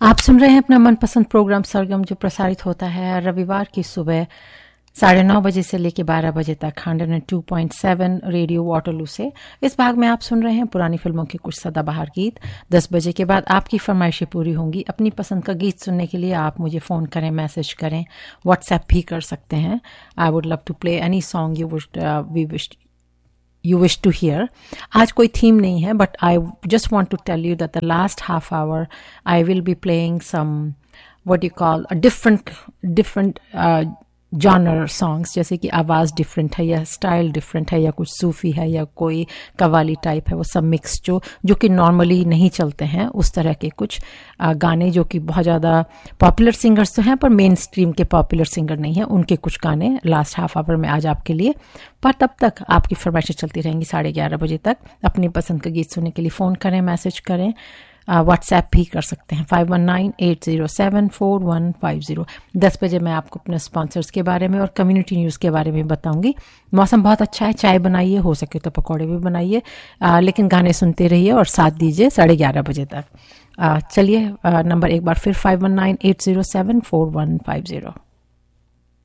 आप सुन रहे हैं अपना मनपसंद प्रोग्राम सरगम, जो प्रसारित होता है रविवार की सुबह 9:30 बजे से लेकर 12 बजे तक 102.7 रेडियो वाटरलू से। इस भाग में आप सुन रहे हैं पुरानी फिल्मों के कुछ सदाबहार गीत। 10 बजे के बाद आपकी फरमाइशें पूरी होंगी। अपनी पसंद का गीत सुनने के लिए आप मुझे फ़ोन करें, मैसेज करें, व्हाट्सएप भी कर सकते हैं। I would love to play any song you wish to hear. आज कोई थीम नहीं है, but I just want to tell you that the last half hour I will be playing some what you call a different genre songs, जैसे कि आवाज़ different है या style different है या कुछ सूफी है या कोई कव्वाली टाइप है, वो सब मिक्स जो कि नॉर्मली नहीं चलते हैं, उस तरह के कुछ गाने जो कि बहुत ज़्यादा पॉपुलर सिंगर्स तो हैं पर मेन स्ट्रीम के पॉपुलर सिंगर नहीं हैं, उनके कुछ गाने लास्ट हाफ आवर में आज आपके लिए। पर तब तक आपकी फरमाइशें चलती रहेंगी 11:30 बजे तक। अपनी पसंद का गीत सुनने के लिए फ़ोन करें, मैसेज करें, व्हाट्सएप भी कर सकते हैं 5198074150। 10 बजे मैं आपको अपने स्पॉन्सर्स के बारे में और कम्युनिटी न्यूज़ के बारे में बताऊंगी। मौसम बहुत अच्छा है, चाय बनाइए, हो सके तो पकौड़े भी बनाइए, लेकिन गाने सुनते रहिए और साथ दीजिए 11:30 बजे तक। चलिए, नंबर एक बार फिर 5198074150।